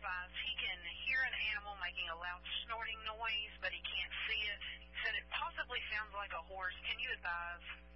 advise? He can hear an animal making a loud snorting noise, but he can't see it. He said it possibly sounds like a horse. Can you advise?